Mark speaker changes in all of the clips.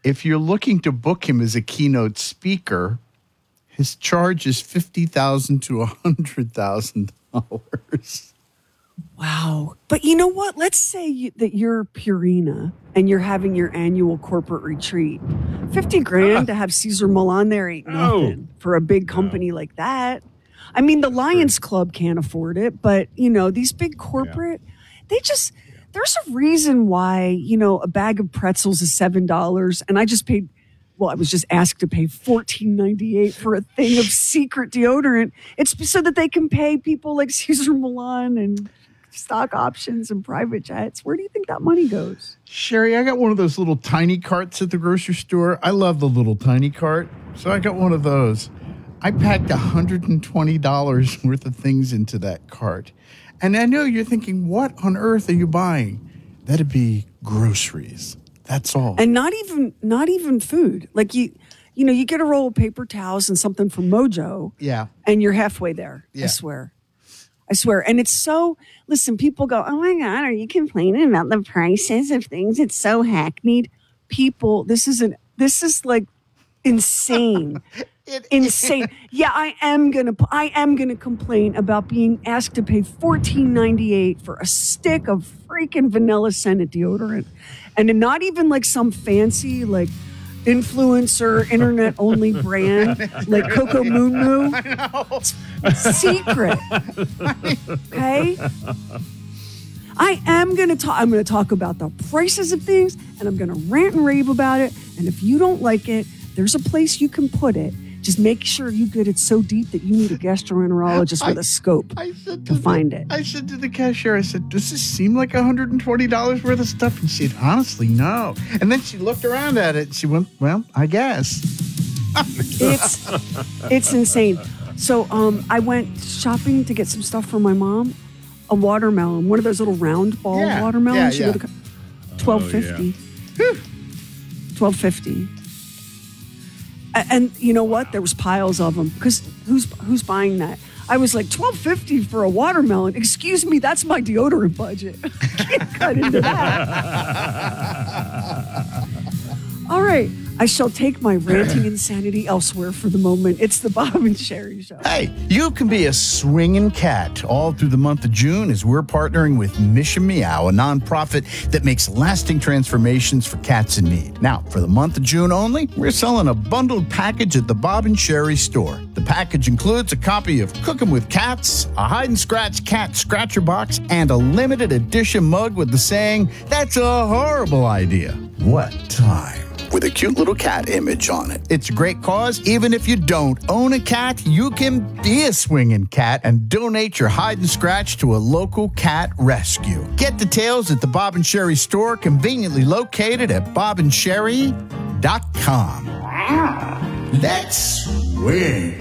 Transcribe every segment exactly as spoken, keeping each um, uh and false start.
Speaker 1: if you're looking to book him as a keynote speaker, his charge is fifty thousand dollars to one hundred thousand dollars.
Speaker 2: Wow. But you know what? Let's say you, that you're Purina and you're having your annual corporate retreat. fifty grand to have Cesar Millan there ain't nothing oh. for a big company no. like that. I mean, the Lions Club can't afford it, but, you know, these big corporate, yeah. they just, there's a reason why, you know, a bag of pretzels is seven dollars and I just paid, well, I was just asked to pay fourteen ninety-eight for a thing of secret deodorant. It's so that they can pay people like Cesar Millan and stock options and private jets. Where do you think that money goes?
Speaker 1: Sherry, I got one of those little tiny carts at the grocery store. I love the little tiny cart, so I got one of those. I packed one hundred twenty dollars worth of things into that cart. And I know you're thinking, what on earth are you buying? That'd be groceries. That's all.
Speaker 2: And not even not even food. Like you you know, you get a roll of paper towels and something from Mojo.
Speaker 1: Yeah.
Speaker 2: And you're halfway there. Yeah. I swear. I swear. And it's so, listen, people go, oh my God, are you complaining about the prices of things? It's so hackneyed. People, this is an this is like insane. It, Insane. Yeah, I am gonna. I am gonna complain about being asked to pay fourteen ninety-eight for a stick of freaking vanilla scented deodorant, and then not even like some fancy like influencer internet only brand like Coco Moo Moo. It's, it's secret. Okay. I am gonna talk. I'm gonna talk about the prices of things, and I'm gonna rant and rave about it. And if you don't like it, there's a place you can put it. Just make sure you get it so deep that you need a gastroenterologist I, with a scope I said to, to find
Speaker 1: the,
Speaker 2: it.
Speaker 1: I said to the cashier, I said, does this seem like one hundred twenty dollars worth of stuff? And she said, honestly, no. And then she looked around at it and she went, well, I guess.
Speaker 2: it's it's insane. So um, I went shopping to get some stuff for my mom. A watermelon, one of those little round ball
Speaker 1: yeah,
Speaker 2: watermelons.
Speaker 1: Yeah, yeah.
Speaker 2: twelve fifty.
Speaker 1: Oh, yeah.
Speaker 2: twelve fifty. And you know what? There was piles of them because who's who's buying that? I was like twelve fifty for a watermelon. Excuse me, that's my deodorant budget. I can't cut into that. All right, I shall take my ranting insanity elsewhere for the moment. It's the Bob and Sherry Show.
Speaker 1: Hey, you can be a swinging cat all through the month of June as we're partnering with Mission Meow, a nonprofit that makes lasting transformations for cats in need. Now, for the month of June only, we're selling a bundled package at the Bob and Sherry store. The package includes a copy of Cooking with Cats, a hide-and-scratch cat scratcher box, and a limited edition mug with the saying, "That's a horrible idea." What time? With a cute little cat image on it. It's a great cause. Even if you don't own a cat, you can be a swinging cat and donate your hide and scratch to a local cat rescue. Get details at the Bob and Sherry store, conveniently located at bob and sherry dot com. Let's swing.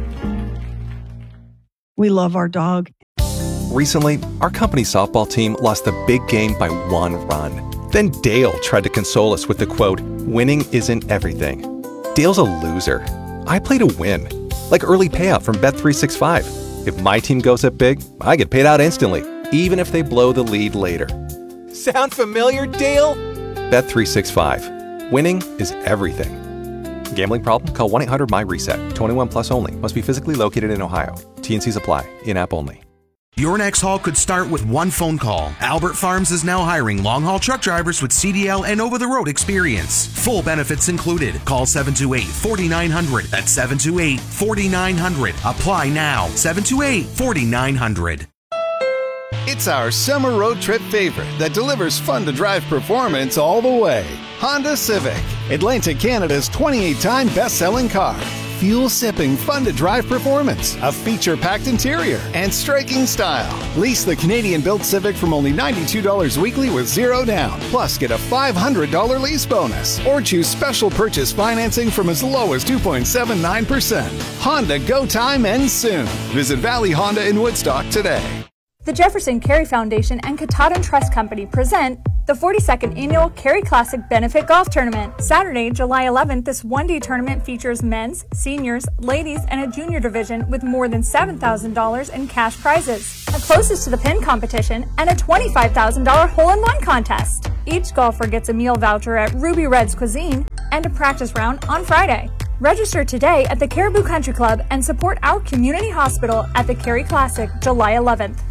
Speaker 2: We love our dog.
Speaker 3: Recently, our company softball team lost the big game by one run. Then Dale tried to console us with the quote, "Winning isn't everything." Dale's a loser. I play to win. Like early payout from Bet three sixty-five. If my team goes up big, I get paid out instantly, even if they blow the lead later. Sound familiar, Dale? Bet three sixty-five. Winning is everything. Gambling problem? Call one eight hundred M Y reset. twenty-one plus only. Must be physically located in Ohio. T N Cs apply. In-app only.
Speaker 4: Your next haul could start with one phone call. Albert Farms is now hiring long-haul truck drivers with C D L and over-the-road experience. Full benefits included. Call seven two eight, four nine zero zero. That's seven two eight, four nine zero zero. Apply now. seven two eight, four nine zero zero.
Speaker 5: It's our summer road trip favorite that delivers fun-to-drive performance all the way. Honda Civic, Atlantic Canada's twenty-eight time best-selling car. Fuel-sipping, fun-to-drive performance, a feature-packed interior, and striking style. Lease the Canadian-built Civic from only ninety-two dollars weekly with zero down. Plus, get a five hundred dollars lease bonus. Or choose special purchase financing from as low as two point seven nine percent. Honda Go Time ends soon. Visit Valley Honda in Woodstock today.
Speaker 6: The Jefferson Carey Foundation and Katahdin Trust Company present the forty-second Annual Carey Classic Benefit Golf Tournament. Saturday, July eleventh, this one-day tournament features men's, seniors, ladies, and a junior division with more than seven thousand dollars in cash prizes, a closest to the pin competition, and a twenty-five thousand dollars hole-in-one contest. Each golfer gets a meal voucher at Ruby Red's Cuisine, and a practice round on Friday. Register today at the Caribou Country Club and support our community hospital at the Cary Classic, July eleventh.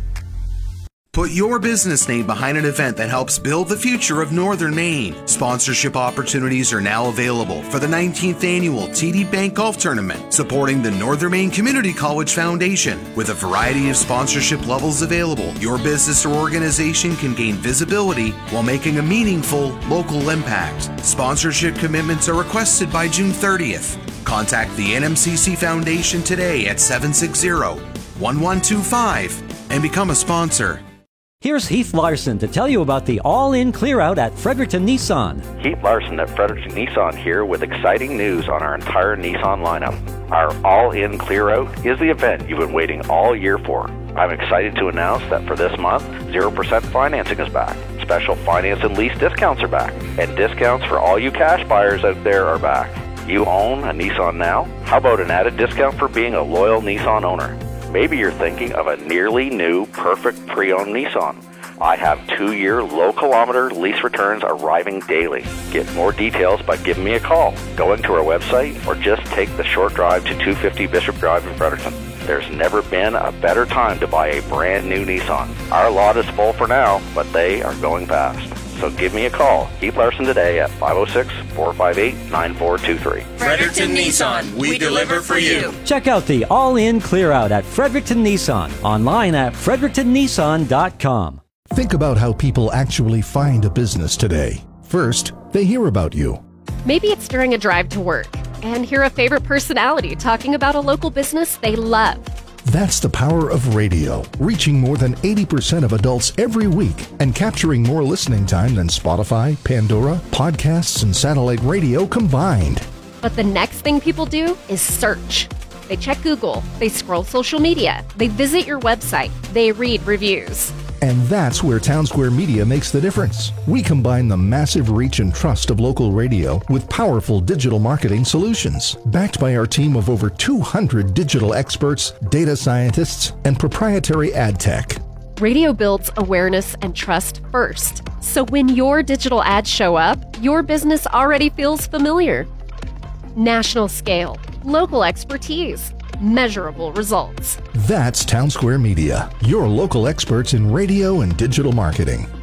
Speaker 4: Put your business name behind an event that helps build the future of Northern Maine. Sponsorship opportunities are now available for the nineteenth Annual T D Bank Golf Tournament, supporting the Northern Maine Community College Foundation. With a variety of sponsorship levels available, your business or organization can gain visibility while making a meaningful local impact. Sponsorship commitments are requested by June thirtieth. Contact the N M C C Foundation today at seven six zero, one one two five and become a sponsor.
Speaker 7: Here's Heath Larson to tell you about the all-in clear-out at Fredericton Nissan.
Speaker 8: Heath Larson at Fredericton Nissan here with exciting news on our entire Nissan lineup. Our all-in clear-out is the event you've been waiting all year for. I'm excited to announce that for this month, zero percent financing is back. Special finance and lease discounts are back. And discounts for all you cash buyers out there are back. You own a Nissan now? How about an added discount for being a loyal Nissan owner? Maybe you're thinking of a nearly new, perfect pre-owned Nissan. I have two-year low-kilometer lease returns arriving daily. Get more details by giving me a call, going to our website, or just take the short drive to two fifty Bishop Drive in Fredericton. There's never been a better time to buy a brand new Nissan. Our lot is full for now, but they are going fast. So give me a call, Heath Larson, today at five oh six, four five eight, nine four two three.
Speaker 9: Fredericton Nissan, we deliver for you.
Speaker 7: Check out the all-in clear-out at Fredericton Nissan, online at fredericton nissan dot com.
Speaker 10: Think about how people actually find a business today. First, they hear about you.
Speaker 11: Maybe it's during a drive to work and hear a favorite personality talking about a local business they love.
Speaker 10: That's the power of radio, reaching more than eighty percent of adults every week and capturing more listening time than Spotify, Pandora, podcasts, and satellite radio combined.
Speaker 11: But the next thing people do is search. They check Google, they scroll social media, they visit your website, they read reviews.
Speaker 10: And that's where Townsquare Media makes the difference. We combine the massive reach and trust of local radio with powerful digital marketing solutions, backed by our team of over two hundred digital experts, data scientists, and proprietary ad tech.
Speaker 11: Radio builds awareness and trust first. So when your digital ads show up, your business already feels familiar. National scale, local expertise, measurable results.
Speaker 10: That's Townsquare Media, your local experts in radio and digital marketing.